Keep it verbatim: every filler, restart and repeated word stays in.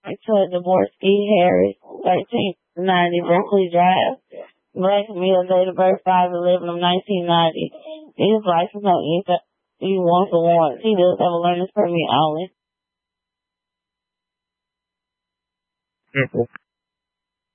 to Dvorsky Harris, thirteen ninety Berkeley Drive. Black male, date of birth five eleven of nineteen ninety. His license on E one for warrants. He does have a learner's permit only. Simple.